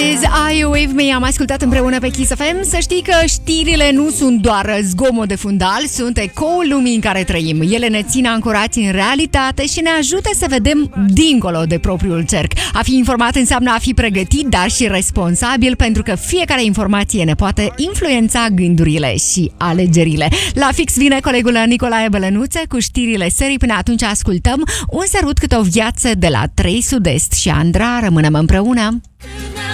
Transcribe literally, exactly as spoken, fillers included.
Is Are You With Me? Am ascultat împreună pe Kiss F M. Să știi că știrile nu sunt doar zgomot de fundal, sunt ecoul lumii în care trăim. Ele ne țin ancorați în realitate și ne ajută să vedem dincolo de propriul cerc. A fi informat înseamnă a fi pregătit, dar și responsabil, pentru că fiecare informație ne poate influența gândurile și alegerile. La fix vine colegul Nicolae Bălănuțe cu știrile serii. Până atunci ascultăm Un sărut cât o viață de la trei Sud-Est și Andra. Rămânem împreună.